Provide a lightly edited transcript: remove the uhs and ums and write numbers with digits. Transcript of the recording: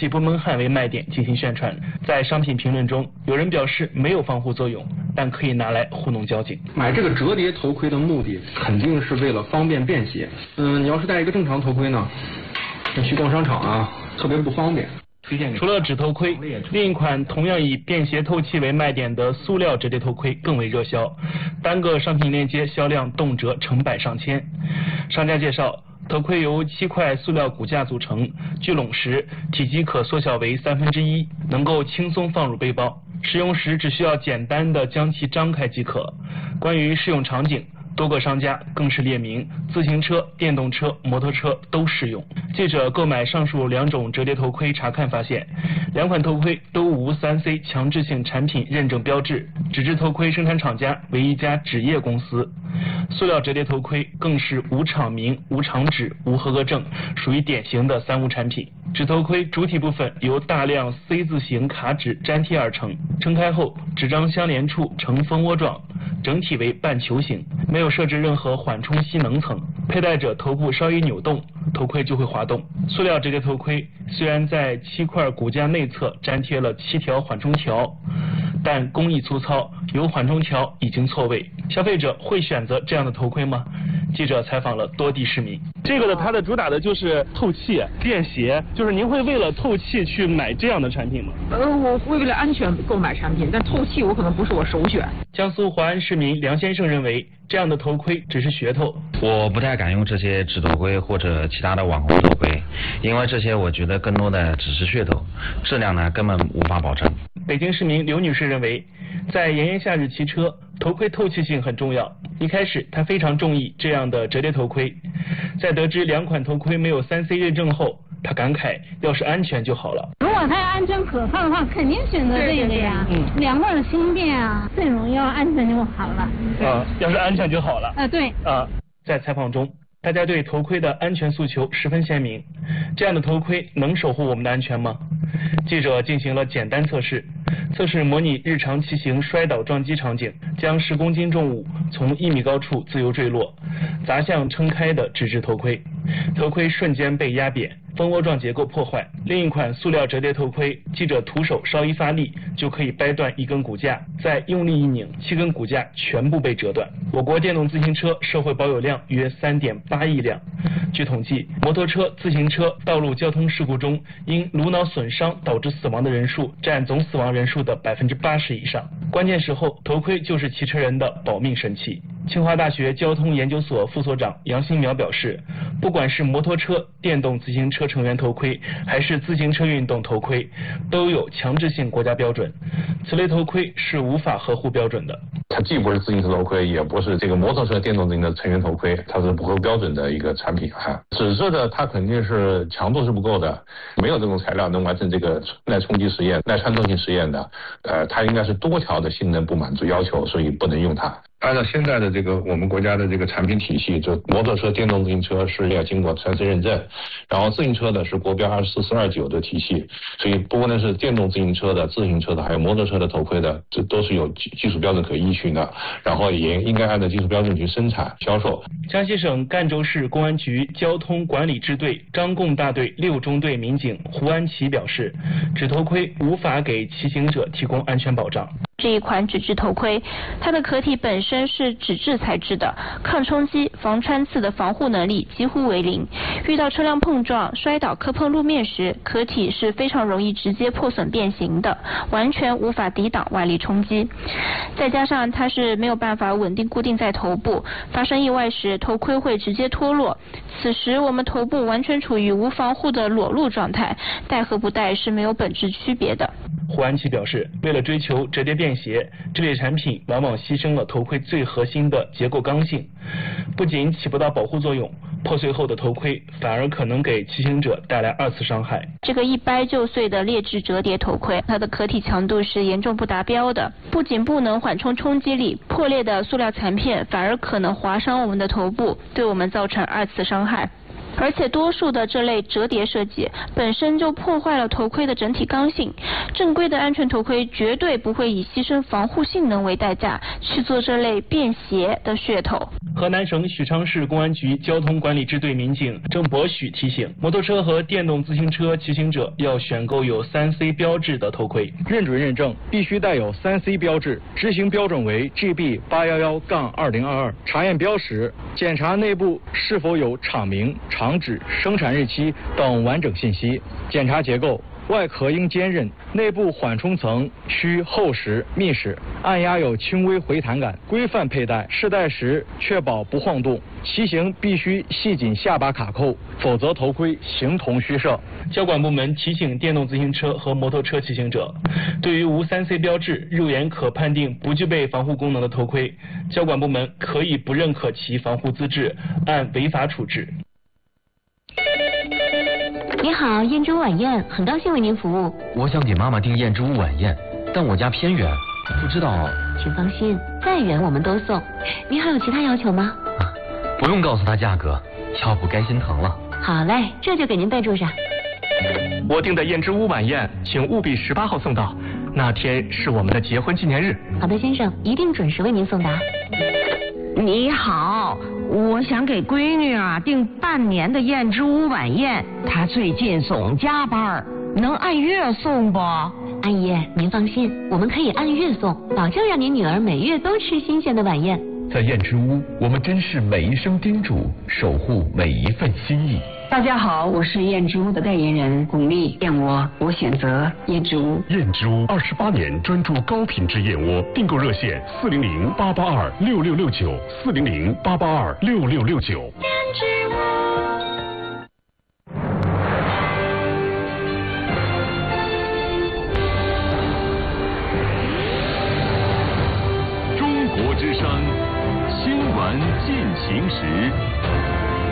气不闷汗为卖点进行宣传。在商品评论中，有人表示没有防护作用，但可以拿来糊弄交警。 买这个折叠头盔的目的肯定是为了方便便携。你要是戴一个正常头盔呢，去逛商场啊，特别不方便。 除了纸头盔，另一款同样以便携透气为卖点的塑料折叠头盔更为热销，单个商品链接销量动辄成百上千。商家介绍，头盔由7块塑料骨架组成，聚拢时体积可缩小为1/3，能够轻松放入背包，使用时只需要简单的将其张开即可。关于适用场景，多个商家更是列明自行车、电动车、摩托车都适用。记者购买上述2种折叠头盔查看发现，2款头盔都无3C 强制性产品认证标志，纸质头盔生产厂家为一家纸业公司，塑料折叠头盔更是无厂名、无厂址、无合格证，属于典型的3无产品。纸头盔主体部分由大量 C 字形卡纸粘贴而成，撑开后纸张相连处呈蜂窝状，整体为半球形，没有设置任何缓冲吸能层，佩戴者头部稍一扭动，头盔就会滑动。塑料折叠头盔虽然在7块骨架内侧粘贴了7条缓冲条，但工艺粗糙，有缓冲条已经错位，消费者会选择这样的头盔吗？记者采访了多地市民。 这个它的主打的就是透气、便携，就是您会为了透气去买这样的产品吗？ 我会为了安全购买产品，但透气我可能不是我首选。 江苏淮安市民梁先生认为，这样的头盔只是噱头。 我不太敢用这些纸头盔或者其他的网红头盔，因为这些我觉得更多的只是噱头，质量呢根本无法保证。 北京市民刘女士认为，在炎炎夏日骑车，头盔透气性很重要。一开始她非常中意这样的折叠头盔，在得知2款头盔没有3C 认证后，她感慨要是安全就好了。 如果它要安全可靠的话，肯定选择这个呀。2块轻便啊，最重要安全就好了。 要是安全就好了。 对。 在采访中，大家对头盔的安全诉求十分鲜明。这样的头盔能守护我们的安全吗？记者进行了简单测试，模拟日常骑行摔倒撞击场景，将10公斤重物从1米高处自由坠落，砸向撑开的纸质头盔，头盔瞬间被压扁，蜂窝状结构破坏。另一款塑料折叠头盔，记者徒手稍一发力就可以掰断1根骨架，再用力一拧，7根骨架全部被折断。我国电动自行车社会保有量约3.8亿辆。据统计，摩托车、自行车道路交通事故中因颅脑损伤导致死亡的人数占总死亡人数的80%以上。关键时候，头盔就是骑车人的保命神器。清华大学交通研究所副所长杨新苗表示，不管是摩托车、电动自行车成员头盔，还是自行车运动头盔，都有强制性国家标准，此类头盔是无法合乎标准的。 它既不是自行车头盔，也不是这个摩托车、电动自行车成员头盔，它是不合标准的一个产品啊。纸质的它肯定是强度是不够的，没有这种材料能完成这个耐冲击实验、耐穿透性实验的。它应该是多条的性能不满足要求，所以不能用它。按照现在的这个我们国家的这个产品体系，就摩托车、电动自行车是要经过3C认证，然后自行车的是国标24429的体系，所以不论是电动自行车的、自行车的，还有摩托车的头盔的，这都是有技术标准可依循的，然后也应该按照技术标准去生产销售。 江西省赣州市公安局交通管理支队张贡大队6中队民警胡安琪表示，纸头盔无法给骑行者提供安全保障。 这一款纸质头盔，它的壳体本身是纸质材质的，抗冲击、防穿刺的防护能力几乎为零。遇到车辆碰撞、摔倒磕碰路面时，壳体是非常容易直接破损变形的，完全无法抵挡外力冲击。再加上它是没有办法稳定固定在头部，发生意外时头盔会直接脱落，此时我们头部完全处于无防护的裸露状态，戴和不戴是没有本质区别的。 胡安琪表示，为了追求折叠便携，这类产品往往牺牲了头盔最核心的结构刚性，不仅起不到保护作用，破碎后的头盔反而可能给骑行者带来2次伤害。 这个一掰就碎的劣质折叠头盔，它的壳体强度是严重不达标的，不仅不能缓冲冲击力，破裂的塑料残片反而可能划伤我们的头部，对我们造成2次伤害。而且多数的这类折叠设计本身就破坏了头盔的整体刚性，正规的安全头盔绝对不会以牺牲防护性能为代价去做这类便携的噱头。 和河南省许昌市公安局交通管理支队民警郑博许提醒，摩托车和电动自行车骑行者要选购有3C 标志的头盔， 认准认证必须带有3C 标志，执行标准为 GB811-2022，查验标识，检查内部是否有厂名、厂址、生产日期等完整信息，检查结构。外壳应坚韧，内部缓冲层需厚实密实，按压有轻微回弹感，规范佩戴，试戴时确保不晃动。骑行必须系紧下巴卡扣，否则头盔形同虚设。 交管部门提醒电动自行车和摩托车骑行者，对于无3C 标志、肉眼可判定不具备防护功能的头盔，交管部门可以不认可其防护资质，按违法处置。 你好，燕之屋晚宴，很高兴为您服务。 我想给妈妈订燕之屋晚宴，但我家偏远，不知道。 请放心，再远我们都送。您还有其他要求吗？ 不用告诉她价格，要不该心疼了。 好嘞，这就给您备注上。 我订的燕之屋晚宴，请务必18号送到，那天是我们的结婚纪念日。 好的，先生，一定准时为您送达。 你好，我想给闺女订半年的燕之屋晚宴，她最近总加班，能按月送不？ 阿姨，您放心，我们可以按月送，保证让您女儿每月都吃新鲜的晚宴。 在燕之屋，我们珍视每一声叮嘱，守护每一份心意。 大家好，我是燕之屋的代言人巩俐，燕窝我选择燕之屋。 燕之屋28年专注高品质燕窝，订购热线400-882-6669，400-882-6669。燕之屋。